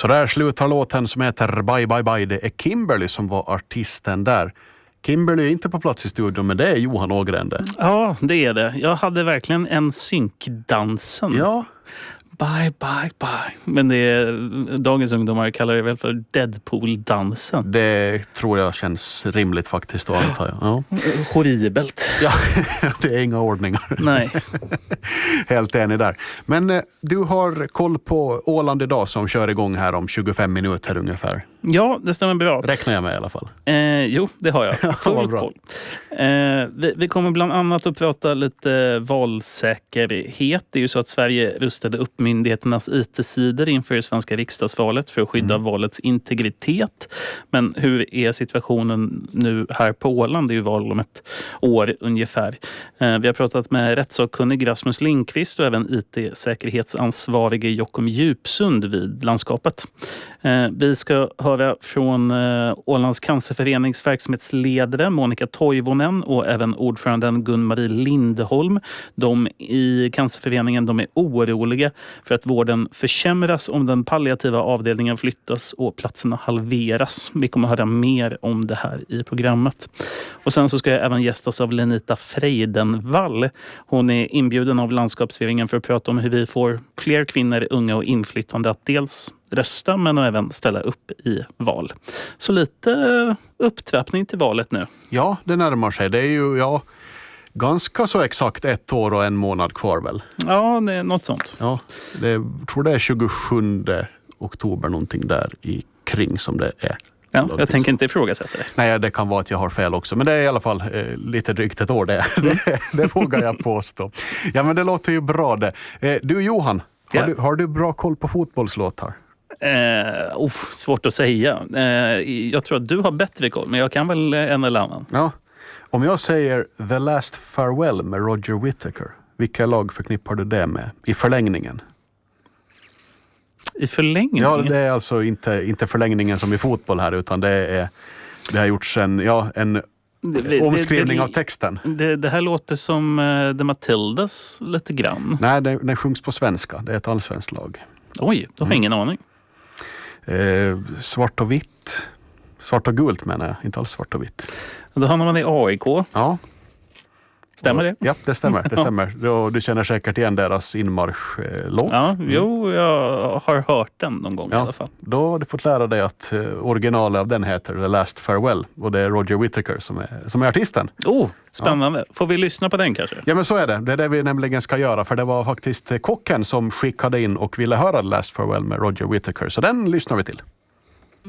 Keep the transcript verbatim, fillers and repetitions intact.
Så där slutar låten som heter Bye Bye Bye. Det är Kimberly som var artisten där. Kimberly är inte på plats i studion, men det är Johan Ågren det. Ja, det är det. Jag hade verkligen en synkdansen. Ja. Bye, bye, bye. Men det är, dagens ungdomar kallar det väl för Deadpool-dansen. Det tror jag känns rimligt faktiskt då, antar jag. Ja. Horribelt. Ja, det är inga ordningar. Nej. Helt enig där. Men eh, du har koll på Åland idag som kör igång här om tjugofem minuter ungefär. Ja, det stämmer bra. Räknar jag med i alla fall. Eh, jo, det har jag. Full bra. koll. Eh, vi, vi kommer bland annat att prata lite valsäkerhet. Det är ju så att Sverige rustade upp myndigheternas I T-sidor inför det svenska riksdagsvalet för att skydda mm. valets integritet. Men hur är situationen nu här på Åland? Det är ju val om ett år ungefär. Eh, vi har pratat med rättssakkunnig Rasmus Lindqvist och även I T-säkerhetsansvarige Jockum Djupsund vid landskapet. Eh, vi ska höra från eh, Ålands cancerförenings verksamhetsledare Monica Toivonen och även ordföranden Gun-Marie Lindholm. De i cancerföreningen de är oroliga för att vården försämras om den palliativa avdelningen flyttas och platserna halveras. Vi kommer att höra mer om det här i programmet. Och sen så ska jag även gästas av Lenita Freidenvall. Hon är inbjuden av landskapsföreningen för att prata om hur vi får fler kvinnor, unga och inflyttande att dels rösta men även ställa upp i val. Så lite upptrappning till valet nu. Ja, det närmar sig. Det är ju ja, ganska så exakt ett år och en månad kvar väl. Ja, det är något sånt. Ja, det, jag tror det är tjugosjunde oktober någonting där i kring som det är. Ja, jag tänker inte ifrågasätta det. Nej, det kan vara att jag har fel också. Men det är i alla fall eh, lite drygt ett år det. Mm. det, det vågar jag påstå. Ja, men det låter ju bra det. Eh, du Johan, har, ja. du, har du bra koll på fotbollslåtar? Eh, oh, svårt att säga. Eh, jag tror att du har bättre koll, men jag kan väl en eller annan. Ja. Om jag säger The Last Farewell med Roger Whittaker, vilka lag förknippar du det med i förlängningen? I förlängningen? Ja, det är alltså inte, inte förlängningen som i fotboll här, utan det är det har gjorts en, ja, en det, omskrivning det, det, av texten. Det, det här låter som uh, The Matildas lite grann. Nej, det, det sjungs på svenska. Det är ett allsvenskt lag. Oj, då har jag ingen aning. Eh, svart och vitt. Svart och gult menar jag, inte alls svart och vitt. Då hamnar man i A I K. Ja. Stämmer det? Ja, det stämmer. Det stämmer. Du, du känner säkert igen deras inmarschlåt. Ja, mm. jo, jag har hört den någon gång ja, i alla fall. Då har du fått lära dig att uh, originalet av den heter The Last Farewell. Och det är Roger Whittaker som är, som är artisten. Oh, spännande. Ja. Får vi lyssna på den kanske? Ja, men så är det. Det är det vi nämligen ska göra. För det var faktiskt kocken som skickade in och ville höra The Last Farewell med Roger Whittaker. Så den lyssnar vi till.